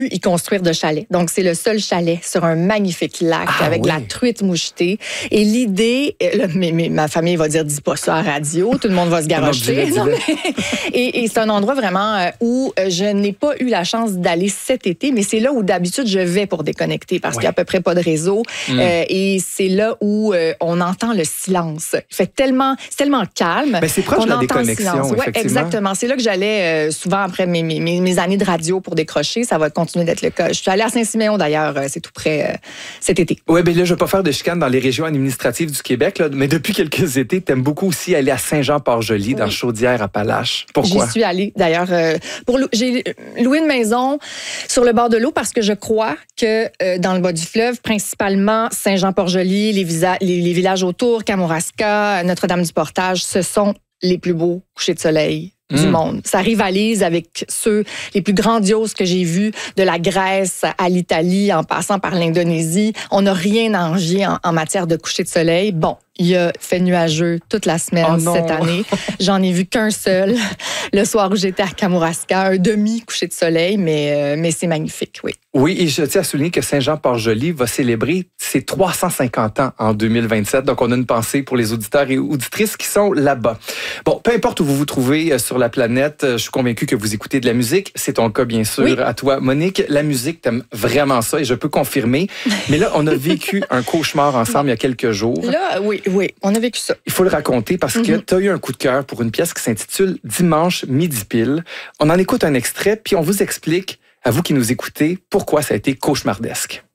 y construire de chalet. Donc, c'est le seul chalet sur un magnifique lac avec la truite mouchetée. Et l'idée, là, ma famille va dire, dis pas ça à la radio, tout le monde va se garrocher. Et c'est un endroit vraiment où je n'ai pas eu la chance d'aller cet été, mais c'est là où d'habitude je vais pour déconnecter parce qu'il n'y a à peu près pas de réseau. Et c'est là où on entend le silence. C'est tellement calme. Ben, c'est proche de la déconnexion, oui, exactement. C'est là que j'allais souvent après mes années de radio pour décrocher. Ça va continuer d'être le cas. Je suis allée à Saint-Siméon, d'ailleurs, c'est tout près cet été. Oui, bien là, je ne vais pas faire de chicane dans les régions administratives du Québec, là, mais depuis quelques étés, tu aimes beaucoup aussi aller à Saint-Jean-Port-Joli, dans Chaudière-Appalaches. Pourquoi? J'y suis allée, d'ailleurs. J'ai loué une maison sur le bord de l'eau parce que je crois que dans le bas du fleuve, principalement Saint-Jean-Port-Joli, les villages autour, Kamouraska, Notre-Dame-du-Portage, ce sont les plus beaux couchers de soleil du monde. Ça rivalise avec ceux les plus grandioses que j'ai vus, de la Grèce à l'Italie, en passant par l'Indonésie. On n'a rien à envier en matière de coucher de soleil. Bon, il a fait nuageux toute la semaine cette année. J'en ai vu qu'un seul le soir où j'étais à Kamouraska, un demi-coucher de soleil, mais c'est magnifique, oui. Oui, et je tiens à souligner que Saint-Jean-Port-Joli va célébrer ses 350 ans en 2027. Donc, on a une pensée pour les auditeurs et auditrices qui sont là-bas. Bon, peu importe où vous vous trouvez sur la planète, je suis convaincu que vous écoutez de la musique. C'est ton cas, bien sûr, à toi, Monique. La musique, t'aimes vraiment ça et je peux confirmer. Mais là, on a vécu un cauchemar ensemble il y a quelques jours. Là, oui, on a vécu ça. Il faut le raconter parce que tu as eu un coup de cœur pour une pièce qui s'intitule Dimanche midi pile. On en écoute un extrait, puis on vous explique, à vous qui nous écoutez, pourquoi ça a été cauchemardesque.